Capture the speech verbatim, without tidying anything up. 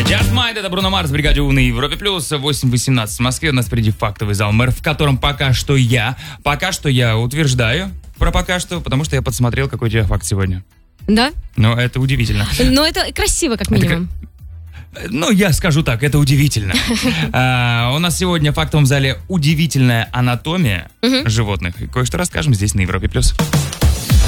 Just Mind, это Бруно Марс, бригаде У на Европе Плюс, восемь восемнадцать в Москве. У нас впереди фактовый зал мэр, в котором пока что я, пока что я утверждаю про пока что, потому что я подсмотрел, какой у тебя факт сегодня. Да? Ну, это удивительно. Но это красиво, как минимум. Это, ну, я скажу так, это удивительно. а, у нас сегодня в фактовом зале удивительная анатомия животных. И кое-что расскажем здесь на Европе Плюс.